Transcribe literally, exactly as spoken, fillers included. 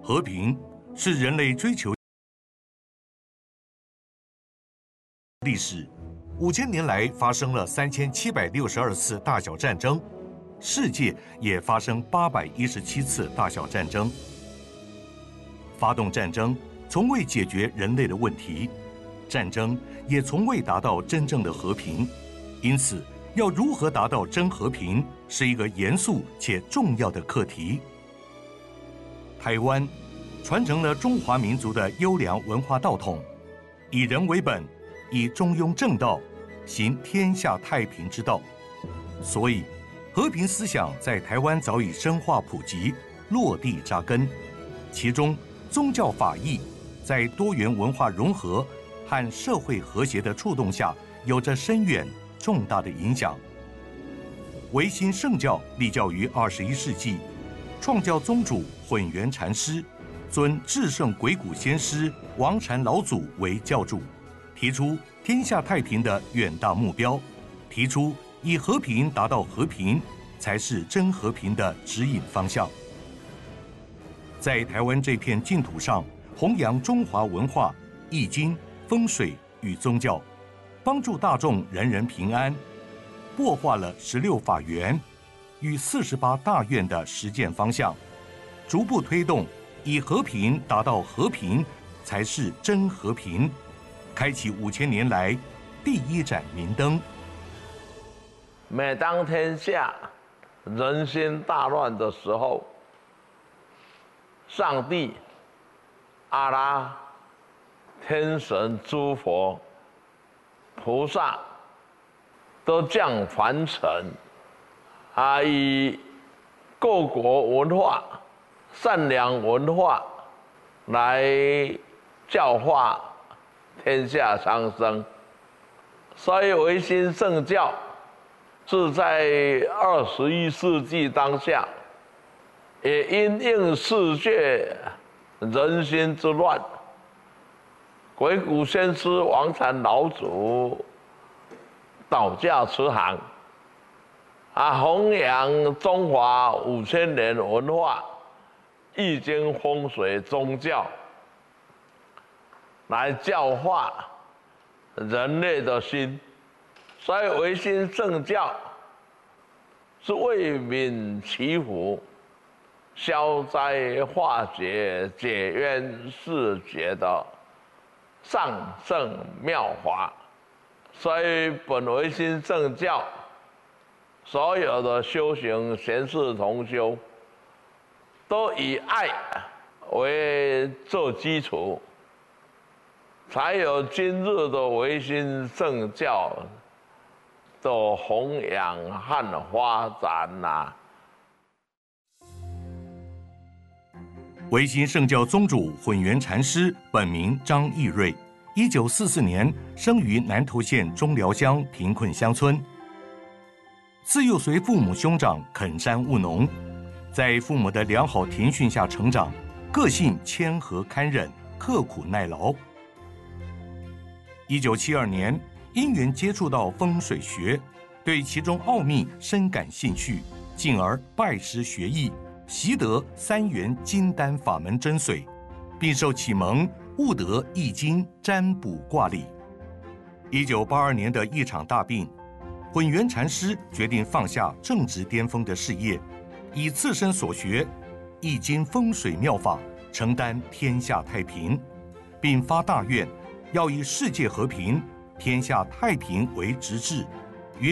和平是人类追求历史，五千年来发生了三千七百六十二次大小战争，世界也发生八百一十七次大小战争。发动战争从未解决人类的问题，战争也从未达到真正的和平，因此，要如何达到真和平，是一个严肃且重要的课题。台湾传承了中华民族的优良文化道统，以人为本，以中庸正道，行天下太平之道。所以，和平思想在台湾早已深化普及，落地扎根。其中，宗教法义在多元文化融合和社会和谐的触动下，有着深远重大的影响。维新圣教立教于二十一世纪，创教宗主混元禅师尊至圣鬼谷先师王禅老祖为教主，提出天下太平的远大目标，提出以和平达到和平才是真和平的指引方向。在台湾这片净土上，弘扬中华文化、易经、风水与宗教，帮助大众人人平安，擘画了十六法源与四十八大愿的实践方向，逐步推动以和平达到和平才是真和平，开启五千年来第一盏明灯。 每当天下人心大乱的时候，上帝、阿拉、天神、诸佛、菩萨都降凡尘，啊，以各国文化、善良文化来教化天下苍生。所以维新圣教是在二十一世纪当下，也因应世界人心之乱，鬼谷先师王禅老祖导驾慈航，啊，弘扬中华五千年文化、易经、风水、宗教，来教化人类的心。所以维新圣教是为民祈福、消灾化解、解冤释结的上圣妙法。所以本维新圣教所有的修行贤士同修，都以爱为做基础，才有今日的维新圣教的弘扬和发展呐、啊。 维新圣教宗主混元禅师本名张义瑞，一九四四年生于南投县中寮乡贫困乡村。自幼随父母兄长垦山务农，在父母的良好田训下成长，个性谦和堪忍，刻苦耐劳。一九七二年，因缘接触到风水学，对其中奥秘深感兴趣，进而拜师学艺，习得三元金丹法门真髓，并受启蒙，悟得易经占卜卦理。一九八二年的一场大病，混元禅师决定放下正值巅峰的事业，以自身所学易经风水妙法，承担天下太平，并发大愿，要以世界和平、天下太平为直至，